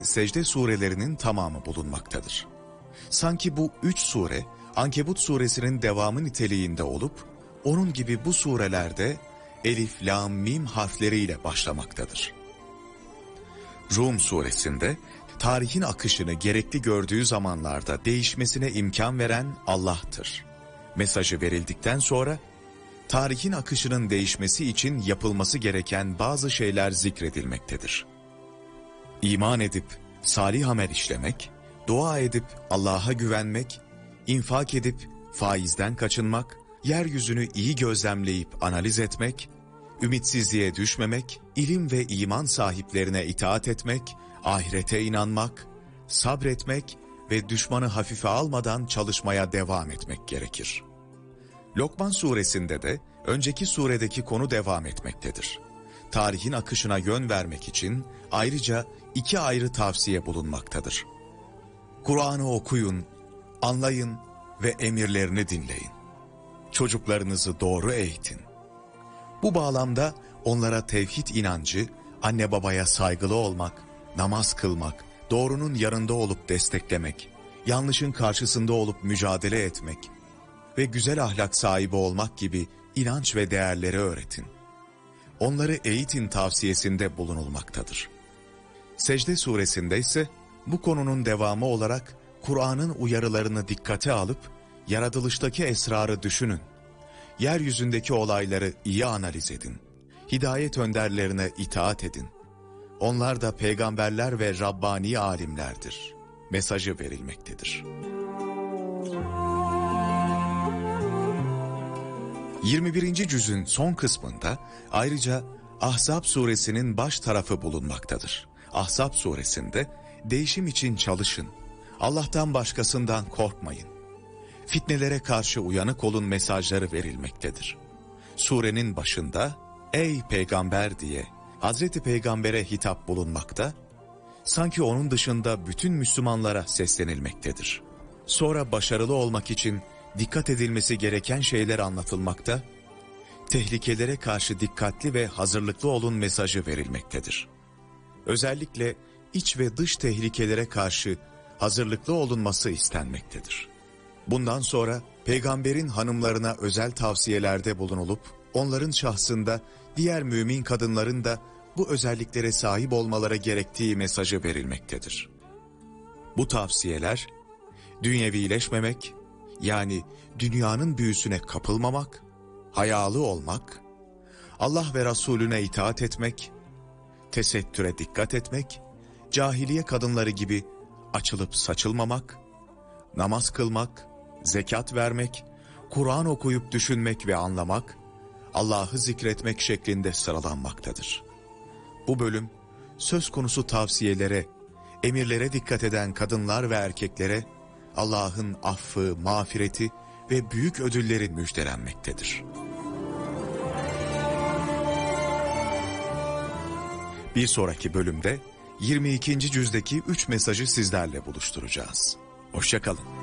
secde surelerinin tamamı bulunmaktadır. Sanki bu 3 sure Ankebut suresinin devamı niteliğinde olup, onun gibi bu surelerde elif, lam, mim harfleriyle başlamaktadır. Rum suresinde tarihin akışını gerekli gördüğü zamanlarda değişmesine imkan veren Allah'tır. Mesajı verildikten sonra tarihin akışının değişmesi için yapılması gereken bazı şeyler zikredilmektedir. İman edip salih amel işlemek, dua edip Allah'a güvenmek, infak edip faizden kaçınmak, yeryüzünü iyi gözlemleyip analiz etmek, ümitsizliğe düşmemek, ilim ve iman sahiplerine itaat etmek, ahirete inanmak, sabretmek ve düşmanı hafife almadan çalışmaya devam etmek gerekir. Lokman suresinde de önceki suredeki konu devam etmektedir. Tarihin akışına yön vermek için ayrıca 2 ayrı tavsiye bulunmaktadır. Kur'an'ı okuyun, anlayın ve emirlerini dinleyin. Çocuklarınızı doğru eğitin. Bu bağlamda onlara tevhid inancı, anne babaya saygılı olmak, namaz kılmak, doğrunun yanında olup desteklemek, yanlışın karşısında olup mücadele etmek ve güzel ahlak sahibi olmak gibi inanç ve değerleri öğretin. Onları eğitin tavsiyesinde bulunulmaktadır. Secde suresinde ise bu konunun devamı olarak Kur'an'ın uyarılarını dikkate alıp yaratılıştaki esrarı düşünün. Yeryüzündeki olayları iyi analiz edin. Hidayet önderlerine itaat edin. Onlar da peygamberler ve Rabbani alimlerdir. Mesajı verilmektedir. 21. cüzün son kısmında ayrıca Ahzab suresinin baş tarafı bulunmaktadır. Ahzab suresinde değişim için çalışın, Allah'tan başkasından korkmayın, fitnelere karşı uyanık olun mesajları verilmektedir. Surenin başında ey peygamber diye Hazreti Peygamber'e hitap bulunmakta, sanki onun dışında bütün Müslümanlara seslenilmektedir. Sonra başarılı olmak için dikkat edilmesi gereken şeyler anlatılmakta, tehlikelere karşı dikkatli ve hazırlıklı olun mesajı verilmektedir. Özellikle iç ve dış tehlikelere karşı hazırlıklı olunması istenmektedir. Bundan sonra peygamberin hanımlarına özel tavsiyelerde bulunulup, onların şahsında diğer mümin kadınların da bu özelliklere sahip olmaları gerektiği mesajı verilmektedir. Bu tavsiyeler, dünyevileşmemek, yani dünyanın büyüsüne kapılmamak, hayalı olmak, Allah ve Resulüne itaat etmek, tesettüre dikkat etmek, cahiliye kadınları gibi açılıp saçılmamak, namaz kılmak, zekat vermek, Kur'an okuyup düşünmek ve anlamak, Allah'ı zikretmek şeklinde sıralanmaktadır. Bu bölüm söz konusu tavsiyelere, emirlere dikkat eden kadınlar ve erkeklere Allah'ın affı, mağfireti ve büyük ödülleri müjdelenmektedir. Bir sonraki bölümde 22. cüzdeki 3 mesajı sizlerle buluşturacağız. Hoşça kalın.